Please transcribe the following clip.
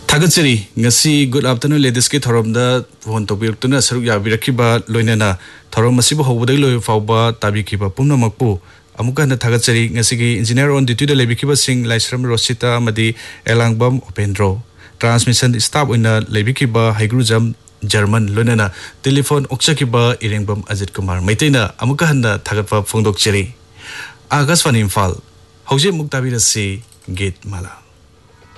थागतचरी ngasi good afternoon ladies ki thoromda phone topirtuna saruk yabirakhiba loinana thorom masibu hobodai loi fawba tabikhiba pumnamakpu amuka na थागतचरी ngasi gi engineer on duty da lebikhiba sing laisram rosita amadi elangbam opendro transmission staff oina lebikhiba haigrujam German loinana telephone okchakiba irengbam Ajit Kumar maitaina amuka hanna थागतpa phongdokcheri Agaswani Imphal hauji muktabirasi gate mala